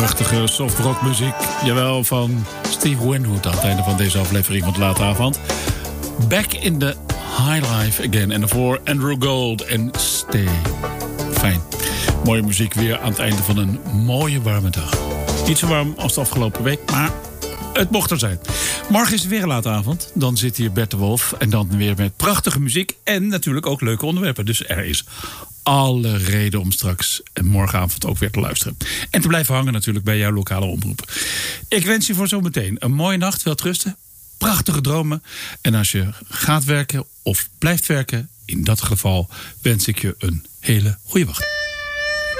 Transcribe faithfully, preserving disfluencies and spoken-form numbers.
Prachtige soft rock muziek. Jawel, van Steve Winwood aan het einde van deze aflevering van de late avond. Back in the high life again. En daarvoor Andrew Gold en Stay. Fijn. Mooie muziek weer aan het einde van een mooie warme dag. Niet zo warm als de afgelopen week, maar het mocht er zijn. Morgen is het weer een late avond. Dan zit hier Bert de Wolf. En dan weer met prachtige muziek. En natuurlijk ook leuke onderwerpen. Dus er is alle reden om straks en morgenavond ook weer te luisteren. En te blijven hangen natuurlijk bij jouw lokale omroep. Ik wens je voor zometeen een mooie nacht. Wel rusten. Prachtige dromen. En als je gaat werken of blijft werken, in dat geval wens ik je een hele goede wacht.